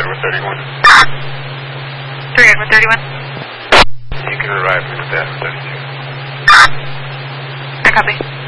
Edward 31. 3 Edward 31. You can arrive at the staff 32. I copy.